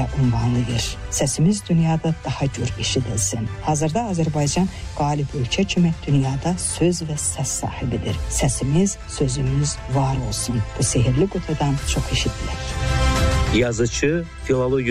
ünvanlayır. Səsimiz dünyada daha gür eşidilsin. Hazırda Azərbaycan qalib ölkə kimi dünyada söz və səs sahibidir. Səsimiz, sözümüz var olsun. Bu sehirli qutudan çox eşidilək. Yazıcı, filologiya